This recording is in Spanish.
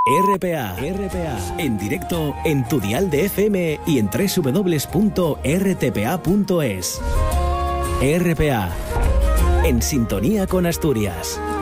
RPA, en directo en tu dial de FM y en www.rtpa.es. RPA, en sintonía con Asturias.